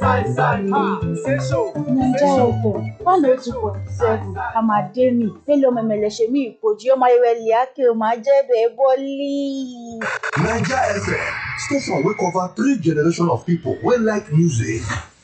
Naija FM 102.7 Amademi Bello Memeleshemi Ipoji Omayewele Ake Omajedo Eboli. Naija FM, station wey cover 3 generations of people wey like music.